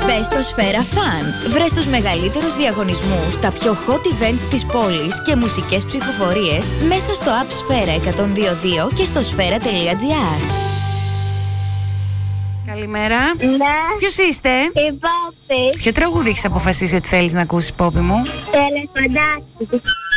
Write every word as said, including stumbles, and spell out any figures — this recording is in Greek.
Μπες στο Σφαίρα Fun. Βρες τους μεγαλύτερους διαγωνισμούς, τα πιο hot events της πόλης και μουσικές ψηφοφορίες μέσα στο app Σφαίρα εκατόν δύο δύο και στο σφαίρα τελεία τζι άρ. Καλημέρα. Ναι. Ποιος είστε? Η Πόπη. Ποιο τραγούδι έχεις αποφασίσει ότι θέλεις να ακούσεις, Πόπη μου? Τελεφωνάκι.